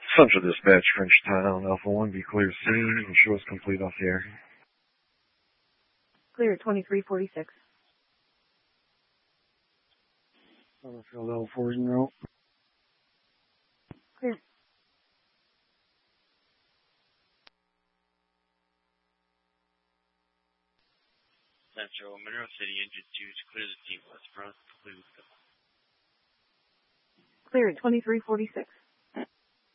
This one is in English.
Central Dispatch, Frenchtown, Alpha 1, be clear scene and show us complete off the air. Clear at 2346. Summerfield L4 en route. Clear. Central, Monroe City, engine 2 to clear the scene west front, complete with the Clear at 2346.